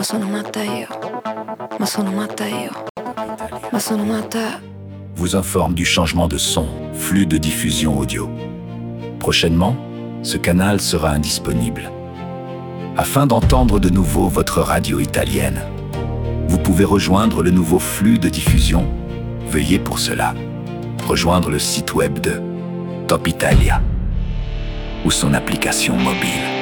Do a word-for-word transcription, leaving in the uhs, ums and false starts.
sono matta io, ma sono matta io, ma sono matta. Vous informe du changement de son, flux de diffusion audio. Prochainement, ce canal sera indisponible. Afin d'entendre de nouveau votre radio italienne, vous pouvez rejoindre le nouveau flux de diffusion. Veuillez pour cela rejoindre le site web de Top Italia ou son application mobile.